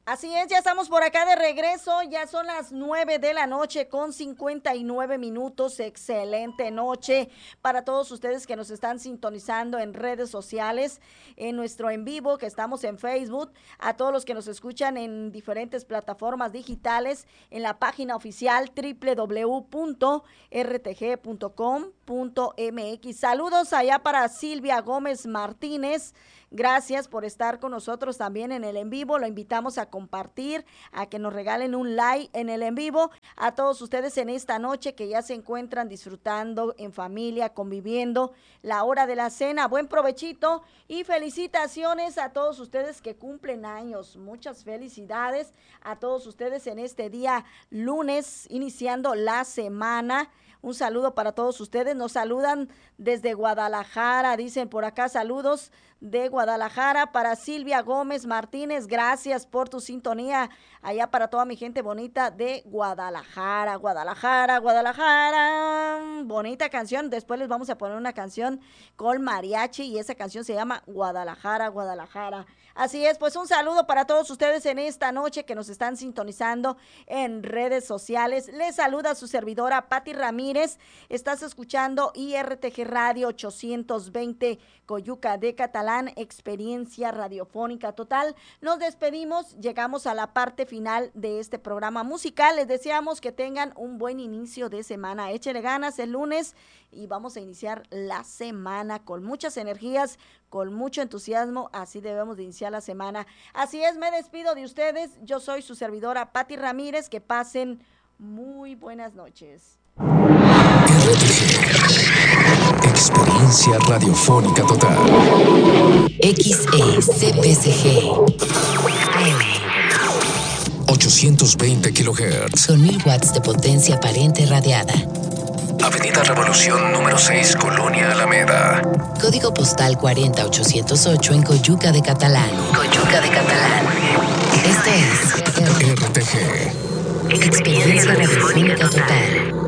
Así es, ya estamos por acá de regreso, ya son las 9 de la noche con 59 minutos, excelente noche para todos ustedes que nos están sintonizando en redes sociales, en nuestro en vivo que estamos en Facebook, a todos los que nos escuchan en diferentes plataformas digitales, en la página oficial www.rtg.com.mx. Saludos allá para Silvia Gómez Martínez. Gracias por estar con nosotros también en el en vivo. Lo invitamos a compartir, a que nos regalen un like en el en vivo. A todos ustedes en esta noche que ya se encuentran disfrutando en familia, conviviendo, la hora de la cena. Buen provechito y felicitaciones a todos ustedes que cumplen años. Muchas felicidades a todos ustedes en este día lunes, iniciando la semana. Un saludo para todos ustedes. Nos saludan desde Guadalajara. Dicen por acá saludos de Guadalajara para Silvia Gómez Martínez. Gracias por tu sintonía. Allá para toda mi gente bonita de Guadalajara. Guadalajara, Guadalajara. Bonita canción. Después les vamos a poner una canción con mariachi y esa canción se llama Guadalajara, Guadalajara. Así es, pues un saludo para todos ustedes en esta noche que nos están sintonizando en redes sociales. Les saluda su servidora Pati Ramírez. Estás escuchando IRTG Radio 820 Coyuca de Catalán, experiencia radiofónica total. Nos despedimos, llegamos a la parte final de este programa musical. Les deseamos que tengan un buen inicio de semana. Échele ganas el lunes y vamos a iniciar la semana con muchas energías, con mucho entusiasmo. Así debemos de iniciar la semana. Así es, me despido de ustedes. Yo soy su servidora Pati Ramírez. Que pasen muy buenas noches. Experiencia radiofónica total. XECPSG AM 820 kHz. con 1000 watts de potencia aparente radiada. Avenida Revolución número 6, Colonia Alameda. Código postal 40808 en Coyuca de Catalán. Coyuca de Catalán. Esto es RTG. Experiencia radiofónica total.